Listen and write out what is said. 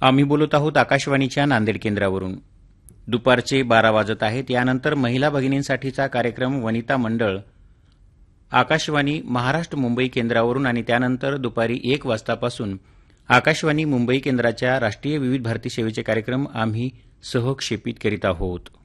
आम्ही बोलत आहोत आकाशवाणीच्या नांदेड केंद्रावरून. दुपारचे 12 वाजत आहेत. यानंतर महिला भगिनींसाठीचा कार्यक्रम वनिता मंडळ आकाशवाणी महाराष्ट्र मुंबई केंद्रावरून आणि त्यानंतर दुपारी 1 वाजतापासून आकाशवाणी मुंबई केंद्राच्या राष्ट्रीय विविध भारती सेवेचे कार्यक्रम आम्ही सहक्षेपित करीत आहोत.